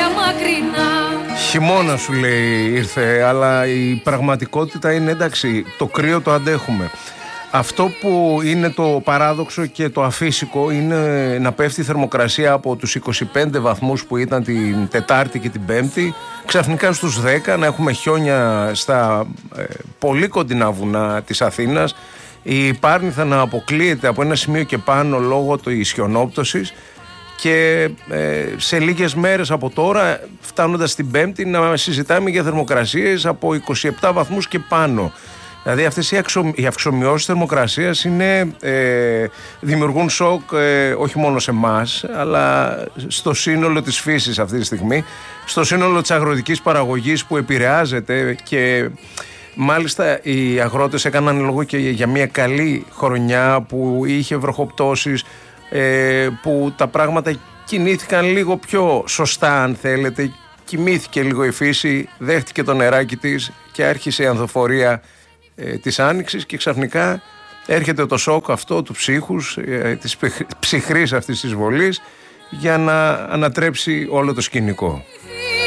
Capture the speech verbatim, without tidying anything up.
Χειμώνα σου λέει ήρθε, αλλά η πραγματικότητα είναι, εντάξει, το κρύο το αντέχουμε. Αυτό που είναι το παράδοξο και το αφύσικο είναι να πέφτει η θερμοκρασία από τους είκοσι πέντε βαθμούς που ήταν την Τετάρτη και την Πέμπτη, ξαφνικά στους δέκα, να έχουμε χιόνια στα ε, πολύ κοντινά βουνά της Αθήνας, η Πάρνηθα να αποκλείεται από ένα σημείο και πάνω λόγω της χιονόπτωσης και ε, σε λίγες μέρες από τώρα, φτάνοντας στην Πέμπτη, να συζητάμε για θερμοκρασίες από είκοσι επτά βαθμούς και πάνω. Δηλαδή αυτές οι, αξο, οι αυξομοιώσεις θερμοκρασίας είναι, ε, δημιουργούν σοκ ε, όχι μόνο σε εμάς, αλλά στο σύνολο της φύσης αυτή τη στιγμή, στο σύνολο της αγροτικής παραγωγής που επηρεάζεται, και μάλιστα οι αγρότες έκαναν λόγο και για μια καλή χρονιά που είχε βροχοπτώσεις, ε, που τα πράγματα κινήθηκαν λίγο πιο σωστά, αν θέλετε, κοιμήθηκε λίγο η φύση, δέχτηκε το νεράκι της και άρχισε η ανθοφορία ε, της άνοιξης, και ξαφνικά έρχεται το σοκ αυτό του ψύχους, ε, της ψυχρής αυτής της βολής, για να ανατρέψει όλο το σκηνικό.